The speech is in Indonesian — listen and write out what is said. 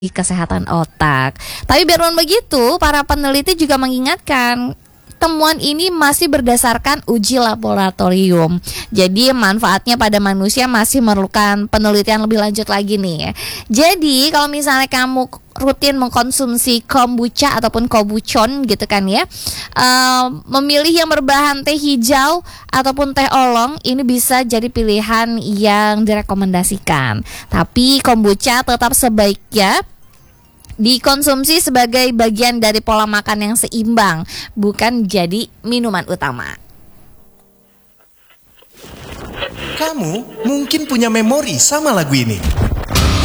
kesehatan otak. Tapi biarpun begitu, para peneliti juga mengingatkan temuan ini masih berdasarkan uji laboratorium. Jadi manfaatnya pada manusia masih memerlukan penelitian lebih lanjut lagi nih. Jadi kalau misalnya kamu rutin mengkonsumsi kombucha ataupun kobuchon gitu kan ya, memilih yang berbahan teh hijau ataupun teh oolong ini bisa jadi pilihan yang direkomendasikan. Tapi kombucha tetap sebaiknya dikonsumsi sebagai bagian dari pola makan yang seimbang, bukan jadi minuman utama. Kamu mungkin punya memori sama lagu ini.